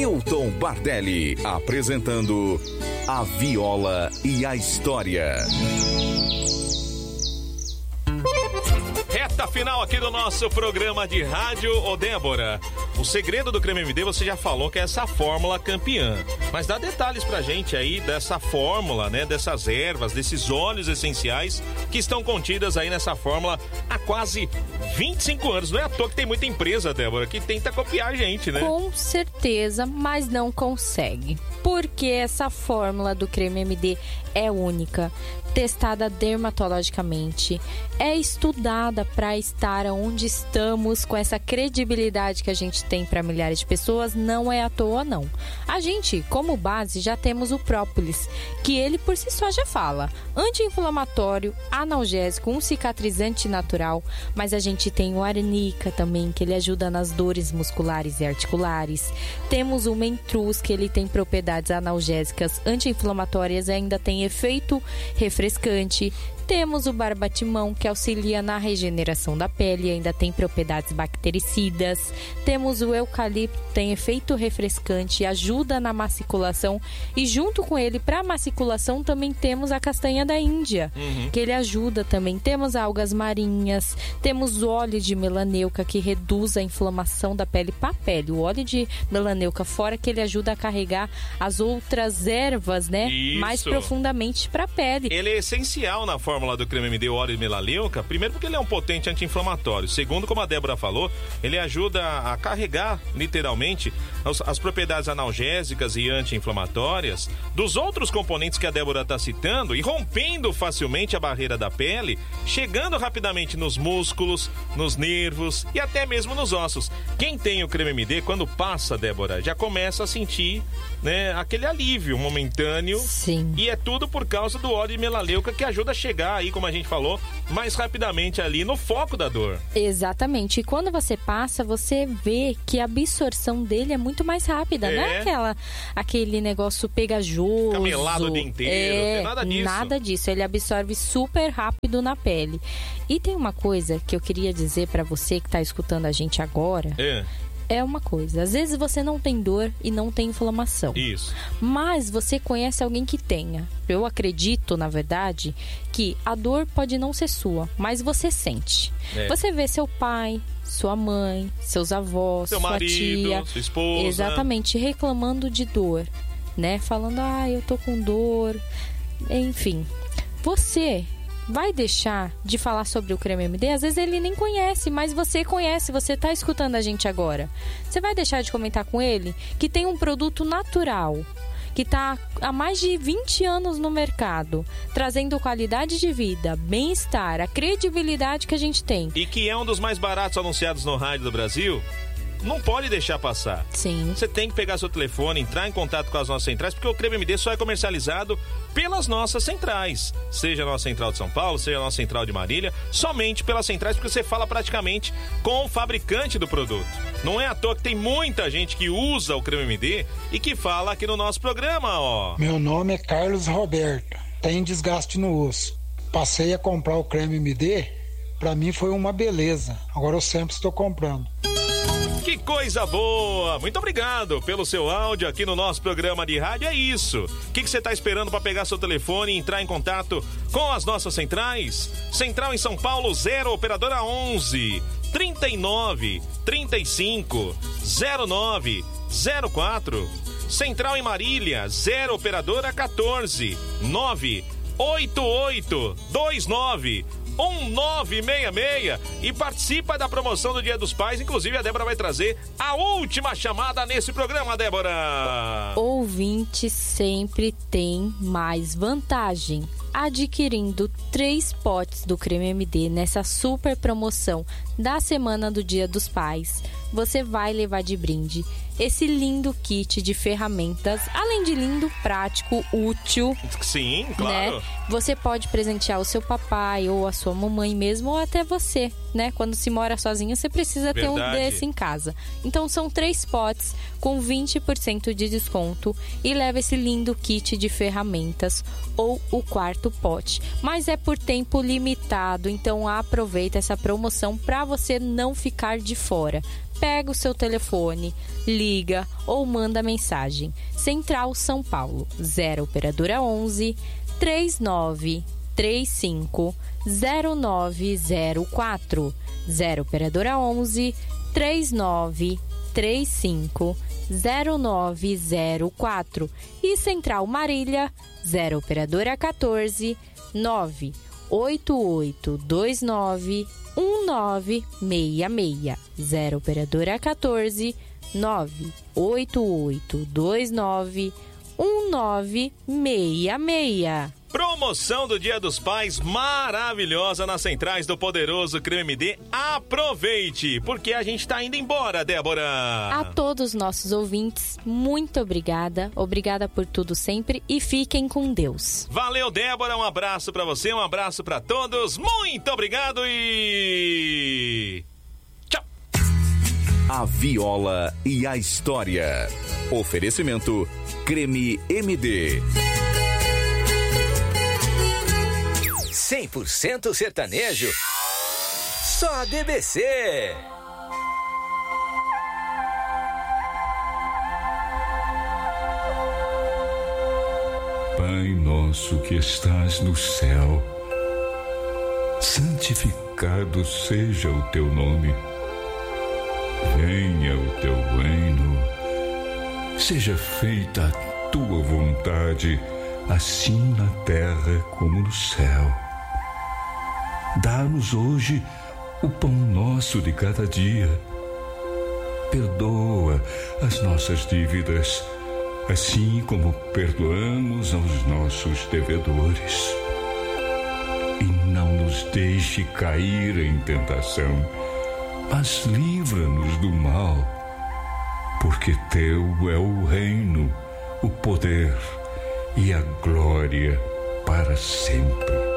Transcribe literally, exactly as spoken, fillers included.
Milton Bardelli, apresentando A Viola e a História. Reta final aqui do nosso programa de rádio. Ô Débora, o segredo do Creme M D você já falou que é essa fórmula campeã. Mas dá detalhes pra gente aí dessa fórmula, né? Dessas ervas, desses óleos essenciais que estão contidas aí nessa fórmula há quase vinte e cinco anos. Não é à toa que tem muita empresa, Débora, que tenta copiar a gente, né? Com certeza, mas não consegue. Porque essa fórmula do Creme M D é única, testada dermatologicamente, é estudada para estar onde estamos, com essa credibilidade que a gente tem para milhares de pessoas, não é à toa não. A gente, como base, já temos o própolis, que ele por si só já fala, anti-inflamatório, analgésico, um cicatrizante natural, mas a gente tem o arnica também, que ele ajuda nas dores musculares e articulares. Temos o mentruz, que ele tem propriedades analgésicas, anti-inflamatórias e ainda tem efeito refrescante. Temos o barbatimão, que auxilia na regeneração da pele e ainda tem propriedades bactericidas. Temos o eucalipto, tem efeito refrescante e ajuda na maculação. E junto com ele, para maculação, também temos a castanha da Índia, uhum. que ele ajuda também. Temos algas marinhas, temos o óleo de melaneuca, que reduz a inflamação da pele para a pele. O óleo de melaneuca, fora que ele ajuda a carregar as outras ervas, né, Isso. mais profundamente para a pele. Ele é essencial na forma fórmula do Creme M D, o óleo de melaleuca, primeiro porque ele é um potente anti-inflamatório, segundo, como a Débora falou, ele ajuda a carregar, literalmente, as, as propriedades analgésicas e anti-inflamatórias dos outros componentes que a Débora está citando e rompendo facilmente a barreira da pele, chegando rapidamente nos músculos, nos nervos e até mesmo nos ossos. Quem tem o Creme M D, quando passa, Débora, já começa a sentir, né, aquele alívio momentâneo. Sim. E é tudo por causa do óleo de melaleuca, que ajuda a chegar aí, como a gente falou, mais rapidamente ali no foco da dor. Exatamente. E quando você passa, você vê que a absorção dele é muito mais rápida, é. não é aquela, aquele negócio pegajoso. Camelado o dia inteiro, é, não tem nada disso. Nada disso. Ele absorve super rápido na pele. E tem uma coisa que eu queria dizer pra você que tá escutando a gente agora. É. É uma coisa, às vezes você não tem dor e não tem inflamação. Isso. Mas você conhece alguém que tenha. Eu acredito, na verdade, que a dor pode não ser sua, mas você sente. É. Você vê seu pai, sua mãe, seus avós, seu sua marido, tia, sua esposa. Exatamente, reclamando de dor, né? Falando, ah, eu tô com dor. Enfim, você vai deixar de falar sobre o Creme M D? Às vezes ele nem conhece, mas você conhece, você tá escutando a gente agora. Você vai deixar de comentar com ele que tem um produto natural, que tá há mais de vinte anos no mercado, trazendo qualidade de vida, bem-estar, a credibilidade que a gente tem. E que é um dos mais baratos anunciados no rádio do Brasil? Não pode deixar passar. Sim. Você tem que pegar seu telefone, entrar em contato com as nossas centrais, porque o Creme M D só é comercializado pelas nossas centrais. Seja a nossa central de São Paulo, seja a nossa central de Marília, somente pelas centrais, porque você fala praticamente com o fabricante do produto. Não é à toa que tem muita gente que usa o Creme M D e que fala aqui no nosso programa, ó. Meu nome é Carlos Roberto, tem desgaste no osso. Passei a comprar o Creme M D, pra mim foi uma beleza. Agora eu sempre estou comprando. Que coisa boa! Muito obrigado pelo seu áudio aqui no nosso programa de rádio. É isso. O que você está esperando para pegar seu telefone e entrar em contato com as nossas centrais? Central em São Paulo, zero, operadora onze, trinta e nove, trinta e cinco, zero nove, zero quatro. Central em Marília, zero, operadora quatorze, nove, oito oito, dois nove, um nove seis seis e participa da promoção do Dia dos Pais. Inclusive a Débora vai trazer a última chamada nesse programa, Débora. Ouvinte sempre tem mais vantagem. Adquirindo três potes do Creme M D nessa super promoção da semana do Dia dos Pais, você vai levar de brinde esse lindo kit de ferramentas, além de lindo, prático, útil. Sim, claro. Né? Você pode presentear o seu papai ou a sua mamãe mesmo, ou até você, né? Quando se mora sozinho, você precisa ter um desse em casa. Então são três potes com vinte por cento de desconto e leva esse lindo kit de ferramentas ou o quarto pote. Mas é por tempo limitado, então aproveita essa promoção para você não ficar de fora. Pega o seu telefone, liga ou manda mensagem. Central São Paulo, zero operadora onze, três nove três cinco, zero nove zero quatro. zero operadora onze, três nove três cinco, zero nove zero quatro. E Central Marília, zero operadora quatorze, nove oito oito dois nove um nove seis seis. zero operadora quatorze, nove oito oito dois nove um nove seis seis. Promoção do Dia dos Pais maravilhosa nas centrais do poderoso Creme M D. Aproveite, porque a gente tá indo embora, Débora. A todos os nossos ouvintes, muito obrigada. Obrigada por tudo sempre e fiquem com Deus. Valeu, Débora. Um abraço pra você, um abraço pra todos. Muito obrigado e... tchau. A Viola e a História. Oferecimento Creme M D. cem por cento sertanejo, só a D B C. Pai nosso que estás no céu, santificado seja o teu nome. Venha o teu reino, seja feita a tua vontade, assim na terra como no céu. Dá-nos hoje o pão nosso de cada dia. Perdoa as nossas dívidas, assim como perdoamos aos nossos devedores. E não nos deixe cair em tentação, mas livra-nos do mal, porque teu é o reino, o poder e a glória para sempre.